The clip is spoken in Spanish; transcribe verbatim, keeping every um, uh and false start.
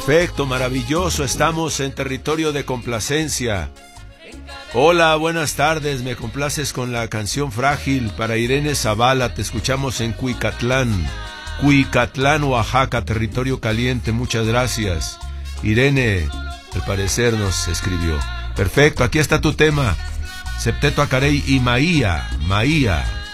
Perfecto, maravilloso, estamos en territorio de complacencia. Hola, buenas tardes, me complaces con la canción Frágil para Irene Zavala, te escuchamos en Cuicatlán, Cuicatlán, Oaxaca, territorio caliente, muchas gracias. Irene, al parecer nos escribió. Perfecto, aquí está tu tema, Septeto Acarey y Maía, Maía.